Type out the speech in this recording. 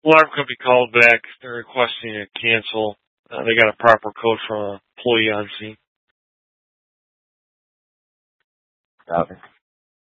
alarm company called back. They're requesting a cancel. They got a proper code from an employee on scene. Okay.